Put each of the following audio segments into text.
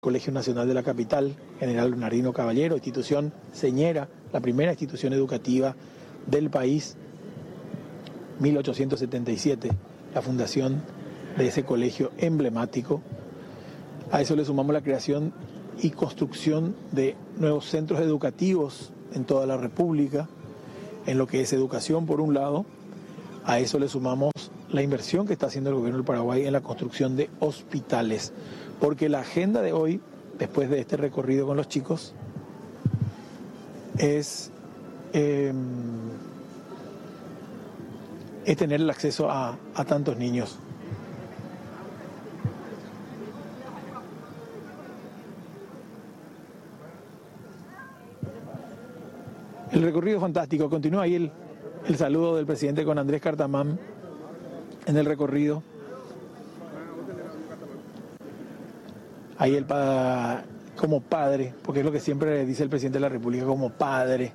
Colegio Nacional de la Capital, General Bernardino Caballero, institución señera, la primera institución educativa del país, 1877, la fundación de ese colegio emblemático. A eso le sumamos la creación y construcción de nuevos centros educativos en toda la República, en lo que es educación por un lado. A eso le sumamos la inversión que está haciendo el gobierno del Paraguay en la construcción de hospitales, porque la agenda de hoy, después de este recorrido con los chicos, es tener el acceso a tantos niños. El recorrido es fantástico. Continúa ahí el saludo del presidente con Andrés Cartamán en el recorrido. Ahí como padre, porque es lo que siempre dice el presidente de la República, como padre,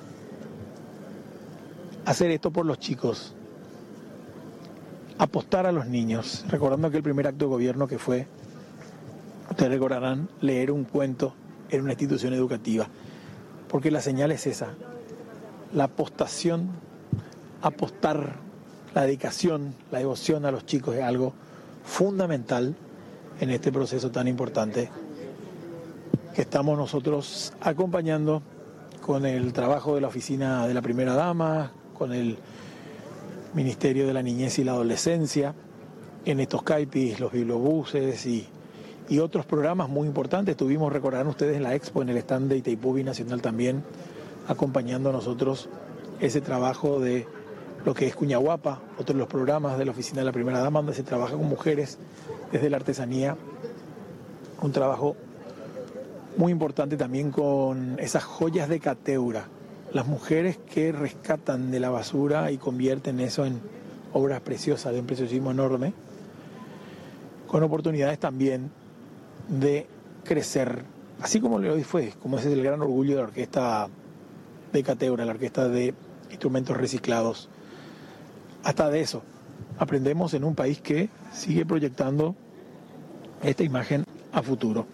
hacer esto por los chicos, apostar a los niños, recordando que el primer acto de gobierno que fue, ustedes recordarán, leer un cuento en una institución educativa, porque la señal es esa, la apostación, apostar, la dedicación, la devoción a los chicos es algo fundamental en este proceso tan importante que estamos nosotros acompañando con el trabajo de la oficina de la primera dama, con el Ministerio de la Niñez y la Adolescencia, en estos CAIPIs, los bibliobuses y otros programas muy importantes. Tuvimos, recordarán ustedes, en la Expo, en el stand de Itaipú Binacional también, acompañando a nosotros ese trabajo de lo que es Cuñahuapa, otro de los programas de la oficina de la primera dama, donde se trabaja con mujeres desde la artesanía, un trabajo muy importante también con esas joyas de Cateura, las mujeres que rescatan de la basura y convierten eso en obras preciosas, de un preciosismo enorme, con oportunidades también de crecer, así como lo fue, como ese es el gran orgullo de la orquesta de Cateura, la orquesta de instrumentos reciclados. Hasta de eso aprendemos en un país que sigue proyectando esta imagen a futuro.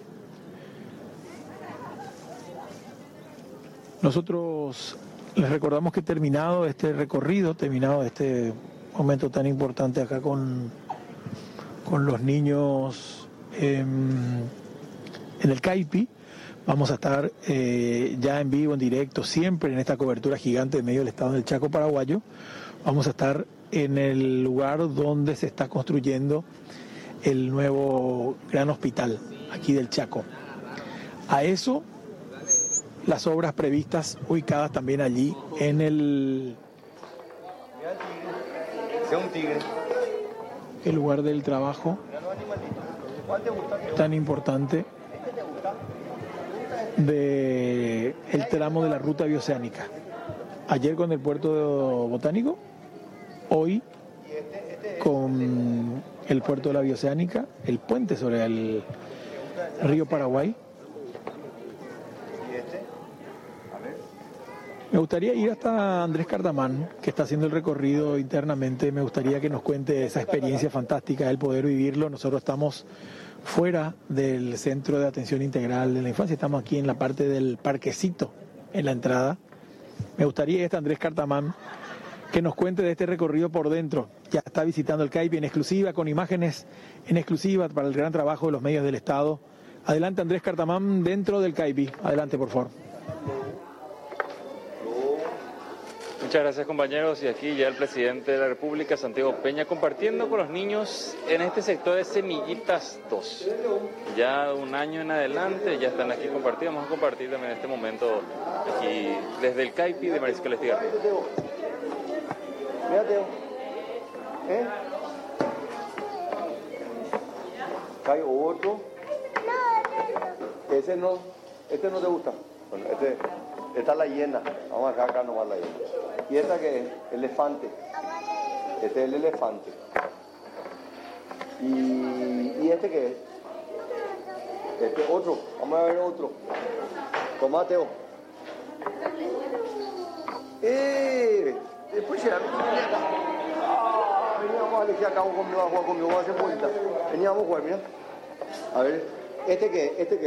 Nosotros les recordamos que terminado este recorrido, terminado este momento tan importante acá con los niños en el CAIPI, vamos a estar ya en vivo, en directo, siempre en esta cobertura gigante en medio del estado del Chaco paraguayo. Vamos a estar en el lugar donde se está construyendo el nuevo gran hospital aquí del Chaco. A eso, las obras previstas ubicadas también allí en el lugar del trabajo tan importante del tramo de la ruta bioceánica. Ayer con el puerto botánico, hoy con el puerto de la bioceánica, el puente sobre el río Paraguay. Me gustaría ir hasta Andrés Cartamán, que está haciendo el recorrido internamente. Me gustaría que nos cuente esa experiencia fantástica, el poder vivirlo. Nosotros estamos fuera del Centro de Atención Integral de la Infancia, estamos aquí en la parte del parquecito, en la entrada. Me gustaría ir hasta Andrés Cartamán, que nos cuente de este recorrido por dentro. Ya está visitando el CAIPI en exclusiva, con imágenes en exclusiva para el gran trabajo de los medios del Estado. Adelante, Andrés Cartamán, dentro del CAIPI. Adelante, por favor. Muchas gracias, compañeros, y aquí ya el presidente de la República, Santiago Peña, compartiendo con los niños en este sector de Semillitas 2. Ya un año en adelante, ya están aquí compartidos. Vamos a compartir también en este momento aquí desde el CAIPI de Mariscal Estigarribia. Mira, Teo. ¿Hay otro? Ese no, este no te gusta. Bueno, esta es la hiena. Vamos a dejar acá nomás la hiena. ¿Y esta qué es? Elefante. Este es el elefante. ¿Y este qué es? Este otro. Vamos a ver otro. Toma, Teo. Después ya. Veníamos a elegir acá conmigo, a jugar conmigo, vamos a hacer vuelta. Veníamos a jugar, mira. A ver, ¿este qué? ¿Este qué?